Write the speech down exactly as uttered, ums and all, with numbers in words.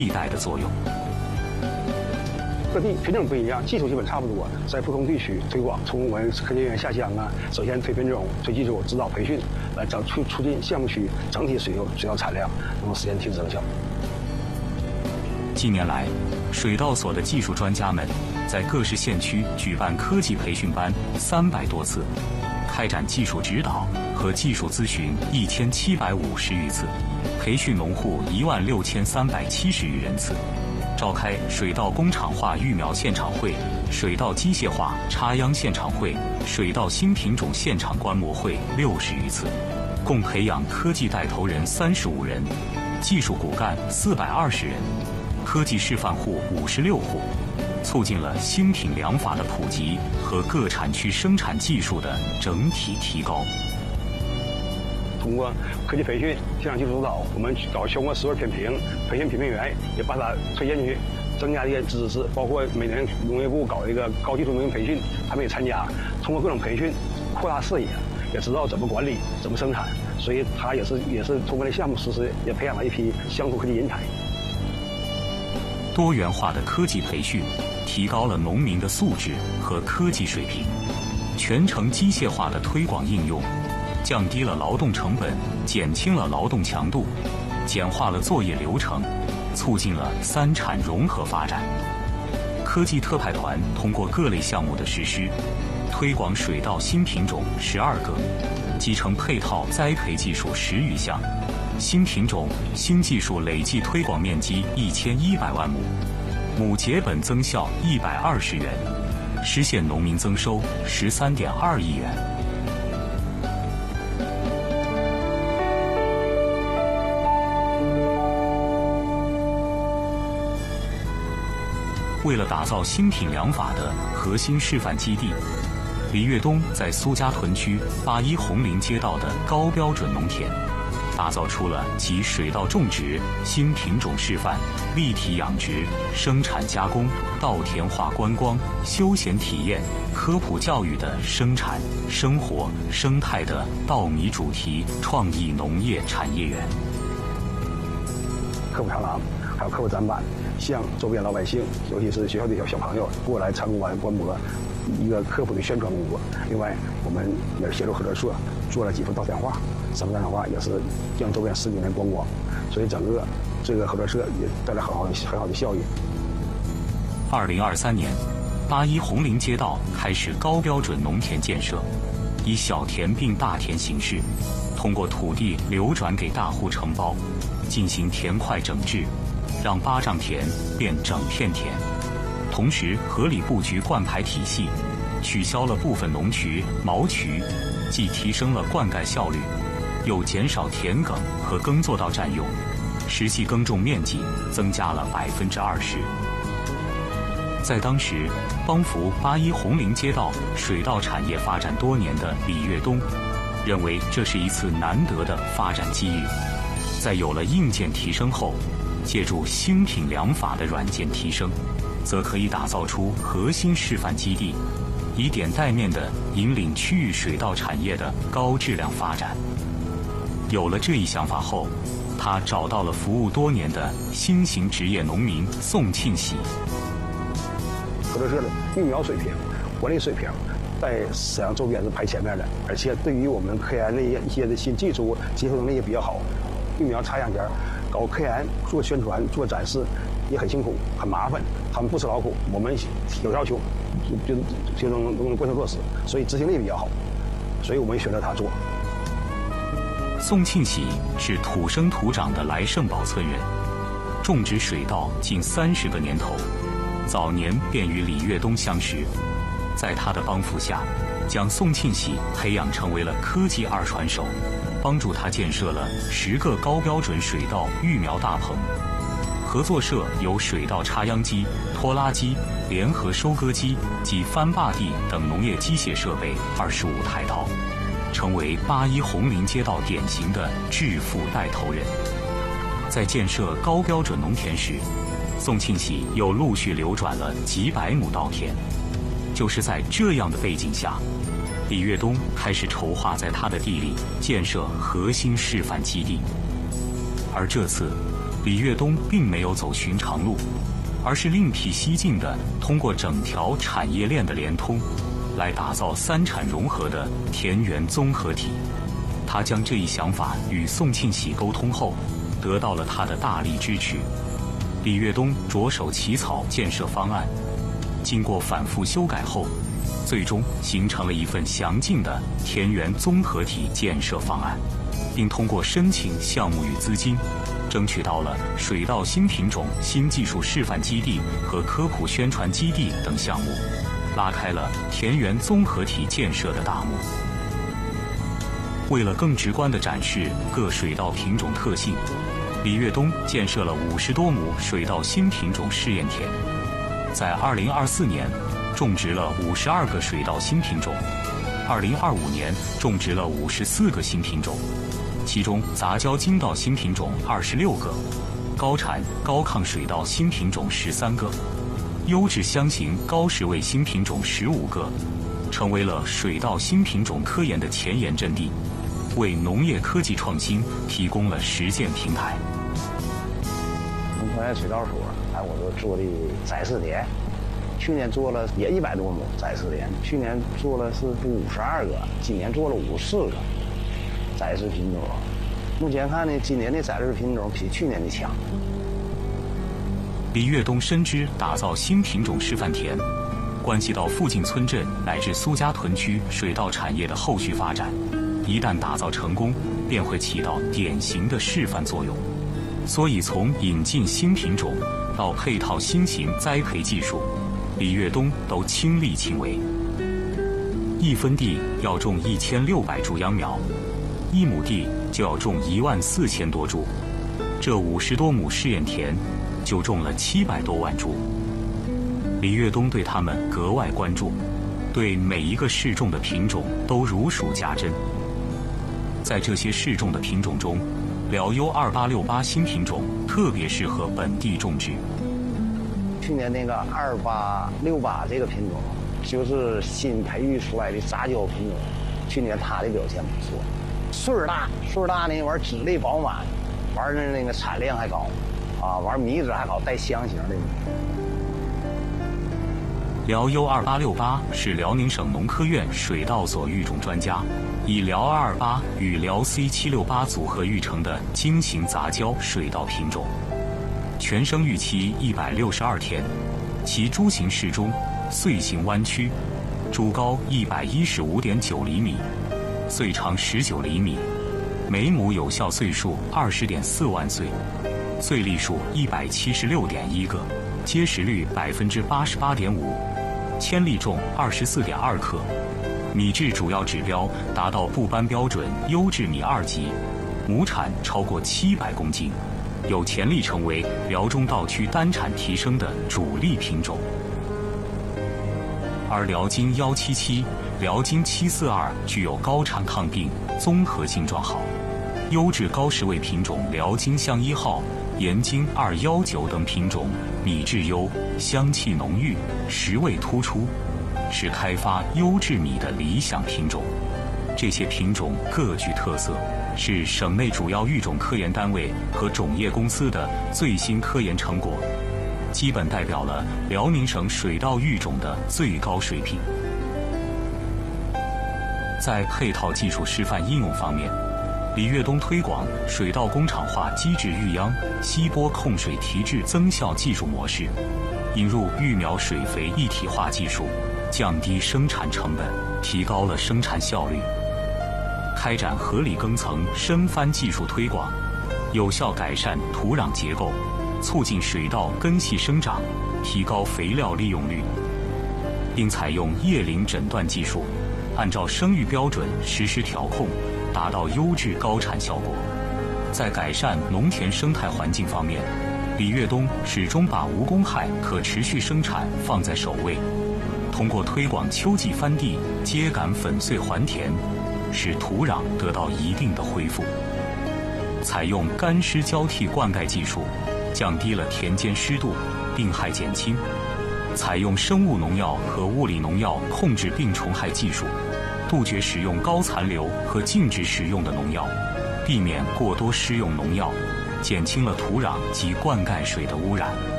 替代的作用。 各地品种不一样，技术基本差不多，在不同地区推广，从我们科技园下乡啊，首先推品种、推技术、指导培训，来整促促进项目区整体水稻水稻产量，能够实现提质增效。 近年来，水稻所的技术专家们在各市县区举办科技培训班三百多次，开展技术指导和技术咨询一千七百五十余次，培训农户一万六千三百七十余人次。召开水稻工厂化育苗现场会、水稻机械化插秧现场会、水稻新品种现场观摩会六十余次，共培养科技带头人三十五人，技术骨干四百二十人，科技示范户五十六户，促进了新品粮法的普及和各产区生产技术的整体提高。 通过科技培训、现场技术指导，我们搞全国十位品评，培训品评员，也把它推进去，增加一些知识，包括每年农业部搞一个高技术农业培训，他们也参加。通过各种培训，扩大视野，也知道怎么管理、怎么生产，所以他也是也是通过这项目实施，也培养了一批乡土科技人才。 多元化的科技培训，提高了农民的素质和科技水平，全程机械化的推广应用。降低了劳动成本，减轻了劳动强度，简化了作业流程，促进了三产融合发展。科技特派团通过各类项目的实施，推广水稻新品种十二个，集成配套栽培技术十余项，新品种、新技术累计推广面积一千一百万亩，亩结本增效一百二十元，实现农民增收十三点二亿元。为了打造新品粮法的核心示范基地，李跃东在苏家屯区八一红林街道的高标准农田，打造出了集水稻种植、新品种示范、立体养殖、生产加工、稻田化观光、休闲体验、科普教育的生产、生活、生态的稻米主题创意农业产业园。 科普长廊，还有科普展板，向周边老百姓，尤其是学校的小小朋友过来参观观摩一个科普的宣传工作。另外，我们也协助合作社做了几幅稻田画，三幅稻田画也是让周边市民来观光，所以整个这个合作社也带来很好的很好的效益。 二零二三年，八一红林街道开始高标准农田建设，以小田并大田形式，通过土地流转给大户承包，进行田块整治，让八丈田变整片田，同时合理布局灌排体系，取消了部分农渠、毛渠，既提升了灌溉效率，又减少田埂和耕作道占用，实际耕种面积增加了百分之二十。在当时帮扶八一红林街道水稻产业发展多年的李跃东，认为这是一次难得的发展机遇。在有了硬件提升后，借助新品粮法的软件提升，则可以打造出核心示范基地，以点带面地引领区域水稻产业的高质量发展。有了这一想法后，他找到了服务多年的新型职业农民宋庆喜。 合作社的育苗水平、管理水平，在沈阳周边是排前面的，而且对于我们科研的一些的新技术接受能力也比较好。育苗插秧间搞科研、做宣传、做展示也很辛苦、很麻烦，他们不吃劳苦，我们有要求就就能能贯彻落实，所以执行力比较好，所以我们选择他做。 宋庆喜是土生土长的来圣堡村人，种植水稻近三十个年头，早年便与李跃东相识，在他的帮扶下，将宋庆喜培养成为了科技二传手，帮助他建设了十个高标准水稻育苗大棚。合作社有水稻插秧机、拖拉机、联合收割机及翻坝地等农业机械设备二十五台套，成为八一红林街道典型的致富带头人。在建设高标准农田时，宋庆喜又陆续流转了几百亩稻田。就是在这样的背景下，李跃东开始筹划在他的地里建设核心示范基地。而这次， 李跃东并没有走寻常路，而是另辟蹊径地通过整条产业链的联通，来打造三产融合的田园综合体。他将这一想法与宋庆喜沟通后，得到了他的大力支持。李跃东着手起草建设方案，经过反复修改后，最终形成了一份详尽的田园综合体建设方案，并通过申请项目与资金，争取到了水稻新品种新技术示范基地和科普宣传基地等项目，拉开了田园综合体建设的大幕。为了更直观地展示各水稻品种特性，李跃东建设了五十多亩水稻新品种试验田，在二零二四年种植了五十二个水稻新品种，二零二五年种植了五十四个新品种，其中杂交精稻新品种二十六个，高产高抗水稻新品种十三个，优质香型高食味新品种十五个，成为了水稻新品种科研的前沿阵地，为农业科技创新提供了实践平台。 农科院水稻所，哎，我都做的栽试田，去年做了也一百多亩栽试田，去年做了是五十二个，今年做了五十四个栽试品种。目前看呢，今年的栽试品种比去年的强。 李跃东深知打造新品种示范田，关系到附近村镇乃至苏家屯区水稻产业的后续发展，一旦打造成功，便会起到典型的示范作用。所以从引进新品种到配套新型栽培技术，李跃东都亲力亲为。一分地要种一千六百株秧苗，一亩地就要种一万四千多株，这五十多亩试验田就种了七百多万株。李跃东对他们格外关注，对每一个试种的品种都如数家珍。在这些试种的品种中，辽优二八六八新品种特别适合本地种植。 去年那个二八六八这个品种，就是新培育出来的杂交品种，去年它的表现不错，穗儿大，穗儿大呢，完籽类饱满，完了那个产量还高，啊，完米质还好，带香型的。 辽优二八六八是辽宁省农科院水稻所育种专家以辽二二八与辽 C 七六八组合育成的精型杂交水稻品种，全生育期一百六十二天，其株形适中，穗形弯曲，株高一百一十五点九厘米，穗长十九厘米，每亩有效穗数二十点四万穗，穗粒数一百七十六点一个，结实率百分之八十八点五，千粒重二十四点二克，米质主要指标达到部班标准优质米二级，亩产超过七百公斤，有潜力成为辽中稻区单产提升的主力品种。而辽金一七七、辽金七四二具有高产抗病、综合性状好，优质高食味品种辽金香一号、盐金二一九等品种米质优，香气浓郁，食味突出，是开发优质米的理想品种。这些品种各具特色，是省内主要育种科研单位和种业公司的最新科研成果，基本代表了辽宁省水稻育种的最高水平。在配套技术示范应用方面，李跃东推广水稻工厂化机制育秧、吸波控水提质增效技术模式，引入育苗水肥一体化技术，降低生产成本，提高了生产效率。开展合理耕层深翻技术推广，有效改善土壤结构，促进水稻根系生长，提高肥料利用率，并采用叶龄诊断技术，按照生育标准实施调控，达到优质高产效果。在改善农田生态环境方面，李跃东始终把无公害可持续生产放在首位，通过推广秋季翻地、秸秆粉碎还田，使土壤得到一定的恢复。采用干湿交替灌溉技术，降低了田间湿度，病害减轻。采用生物农药和物理农药控制病虫害技术，杜绝使用高残留和禁止使用的农药，避免过多施用农药， 减轻了土壤及灌溉水的污染。